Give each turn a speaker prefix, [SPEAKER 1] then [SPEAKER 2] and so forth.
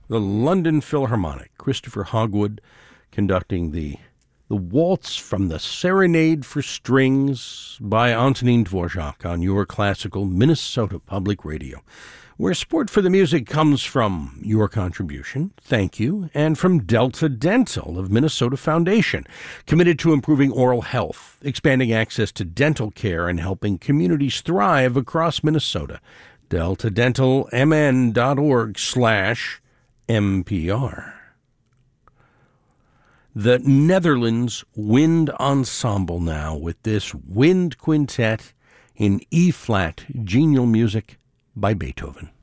[SPEAKER 1] the London Philharmonic. Christopher Hogwood conducting the Waltz from the Serenade for Strings by Antonin Dvorak on your classical Minnesota Public Radio, where support for the music comes from your contribution, thank you, and from Delta Dental of Minnesota Foundation, committed to improving oral health, expanding access to dental care, and helping communities thrive across Minnesota. DeltaDentalMN.org/MPR. The Netherlands Wind Ensemble now with this Wind Quintet in E-flat genial music by Beethoven.